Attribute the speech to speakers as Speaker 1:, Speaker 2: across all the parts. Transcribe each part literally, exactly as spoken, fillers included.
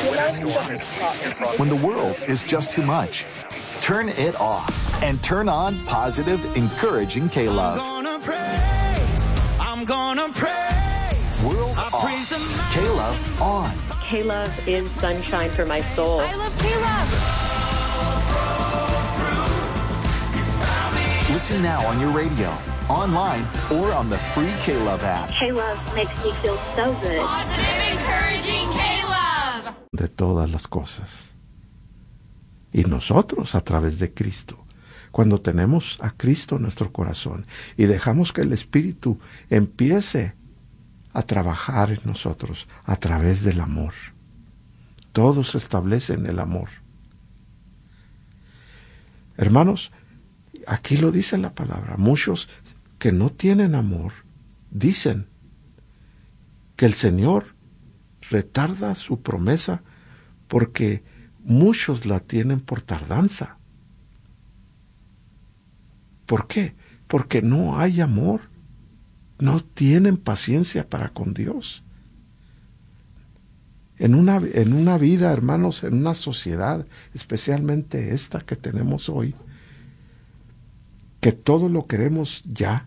Speaker 1: When the world is just too much, turn it off and turn on positive, encouraging K-Love.
Speaker 2: I'm gonna praise, I'm gonna praise.
Speaker 1: World off, K-Love on.
Speaker 3: K-Love is sunshine for my soul.
Speaker 4: I love K-Love.
Speaker 1: Listen now on your radio, online, or on the free K-Love app.
Speaker 3: K-Love makes me feel so good.
Speaker 4: Positive, encouraging K-Love.
Speaker 5: De todas las cosas. Y nosotros a través de Cristo. Cuando tenemos a Cristo en nuestro corazón y dejamos que el Espíritu empiece a trabajar en nosotros a través del amor. Todo se establece en el amor. Hermanos, aquí lo dice la palabra. Muchos que no tienen amor dicen que el Señor retarda su promesa porque muchos la tienen por tardanza. ¿Por qué? Porque no hay amor. No tienen paciencia para con Dios. En una, en una vida, hermanos, en una sociedad, especialmente esta que tenemos hoy, que todo lo queremos ya.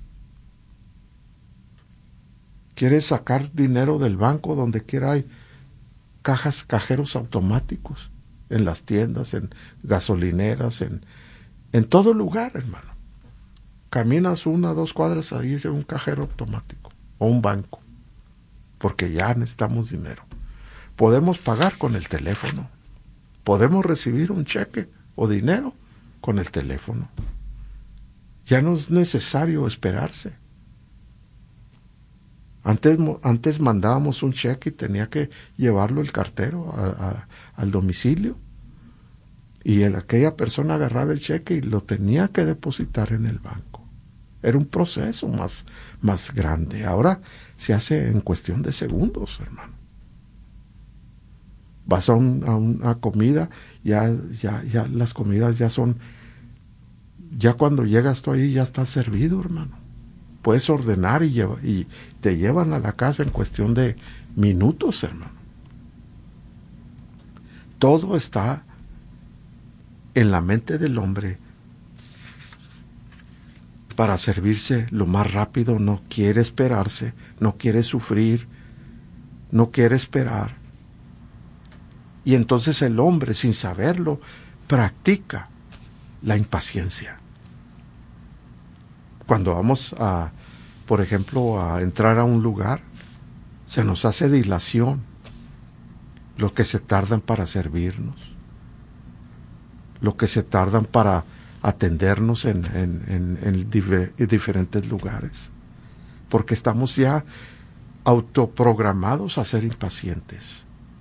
Speaker 5: Quieres sacar dinero del banco, donde quiera hay cajas, cajeros automáticos, en las tiendas, en gasolineras, en, en todo lugar, hermano. Caminas una, dos cuadras, ahí es un cajero automático, o un banco, porque ya necesitamos dinero. Podemos pagar con el teléfono, podemos recibir un cheque o dinero con el teléfono. Ya no es necesario esperarse. Antes, antes mandábamos un cheque y tenía que llevarlo el cartero a, a, al domicilio. Y el, aquella persona agarraba el cheque y lo tenía que depositar en el banco. Era un proceso más, más grande. Ahora se hace en cuestión de segundos, hermano. Vas a, un, a una comida, ya, ya, ya las comidas ya son... Ya cuando llegas tú ahí ya está servido, hermano. Puedes ordenar y, lleva, y te llevan a la casa en cuestión de minutos, hermano. Todo está en la mente del hombre para servirse lo más rápido. No quiere esperarse, no quiere sufrir, no quiere esperar. Y entonces el hombre, sin saberlo, practica la impaciencia. Cuando vamos a, por ejemplo, a entrar a un lugar, se nos hace dilación lo que se tardan para servirnos, lo que se tardan para atendernos en, en, en, en, diver, en diferentes lugares, porque estamos ya autoprogramados a ser impacientes.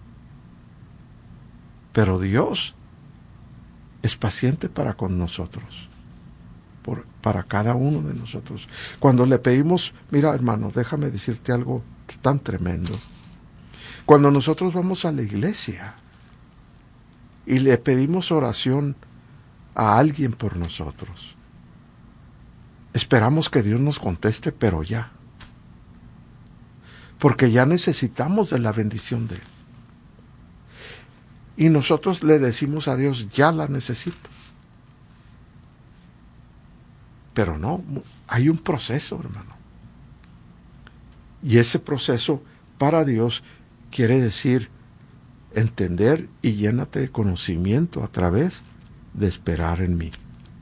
Speaker 5: Pero Dios es paciente para con nosotros, por, para cada uno de nosotros. Cuando le pedimos, mira hermano, déjame decirte algo tan tremendo. Cuando nosotros vamos a la iglesia y le pedimos oración a alguien por nosotros, esperamos que Dios nos conteste, pero ya. Porque ya necesitamos de la bendición de Él. Y nosotros le decimos a Dios, ya la necesito. Pero no, hay un proceso, hermano. Y ese proceso para Dios quiere decir entender y llénate de conocimiento a través de esperar en mí.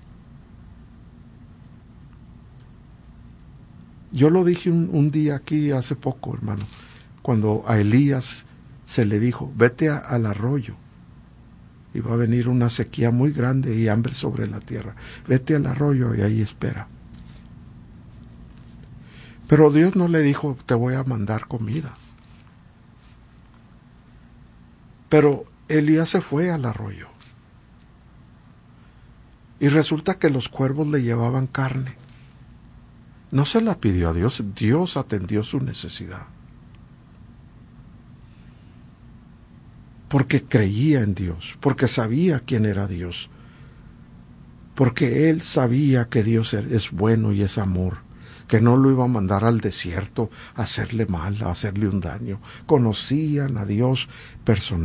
Speaker 5: Yo lo dije un, un día aquí hace poco, hermano, cuando a Elías se le dijo, vete a, al arroyo. Y va a venir una sequía muy grande y hambre sobre la tierra. Vete al arroyo y ahí espera. Pero Dios no le dijo, te voy a mandar comida. Pero Elías se fue al arroyo. Y resulta que los cuervos le llevaban carne. No se la pidió a Dios, Dios atendió su necesidad. Porque creía en Dios, porque sabía quién era Dios, porque él sabía que Dios es bueno y es amor, que no lo iba a mandar al desierto a hacerle mal, a hacerle un daño. Conocían a Dios personalmente.